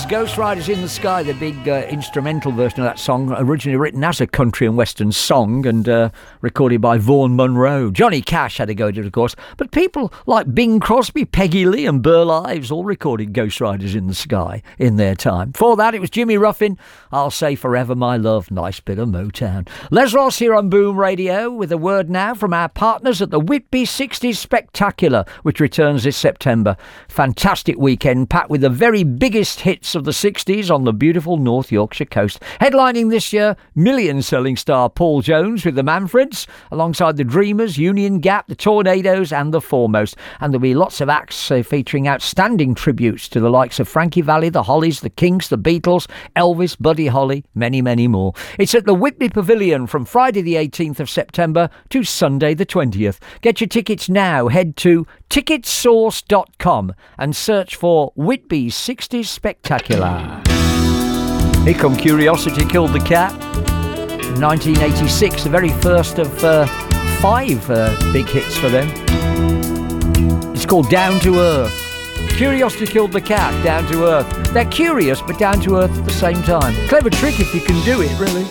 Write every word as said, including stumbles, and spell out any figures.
Ghost Riders in the Sky, the big uh, instrumental version of that song, originally written as a country and western song and uh, recorded by Vaughan Monroe. Johnny Cash had a go at it, of course, but people like Bing Crosby, Peggy Lee and Burl Ives all recorded Ghost Riders in the Sky in their time. For that, it was Jimmy Ruffin, I'll Say Forever My Love, nice bit of Motown. Les Ross here on Boom Radio with a word now from our partners at the Whitby sixties Spectacular, which returns this September. Fantastic weekend packed with the very biggest hits of the sixties on the beautiful North Yorkshire coast. Headlining this year, million-selling star Paul Jones with the Manfreds, alongside the Dreamers, Union Gap, the Tornadoes and the Foremost. And there'll be lots of acts uh, featuring outstanding tributes to the likes of Frankie Valli, the Hollies, the Kinks, the Beatles, Elvis, Buddy Holly, many, many more. It's at the Whitby Pavilion from Friday the eighteenth of September to Sunday the twentieth. Get your tickets now. Head to ticket source dot com and search for Whitby sixties Spectacular. Here come Curiosity Killed the Cat. nineteen eighty-six, the very first of uh, five uh, big hits for them. It's called Down to Earth. Curiosity Killed the Cat, Down to Earth. They're curious but down to earth at the same time. Clever trick if you can do it, really.